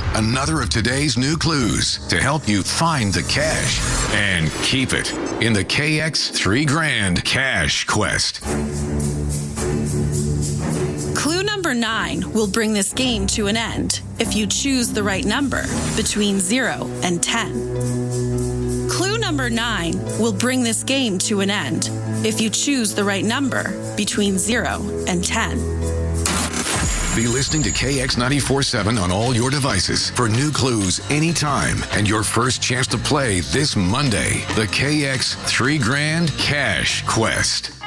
another of today's new clues to help you find the cash and keep it in the KX 3 Grand Cash Quest. Clue number 9 will bring this game to an end if you choose the right number between 0 and 10. Clue number 9 will bring this game to an end if you choose the right number between 0 and 10. Be listening to KX 94.7 on all your devices for new clues anytime and your first chance to play this Monday, the KX 3 Grand Cash Quest.